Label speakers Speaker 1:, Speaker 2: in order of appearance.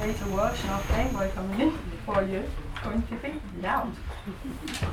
Speaker 1: data version of Playboy coming in for you. It's going to be loud.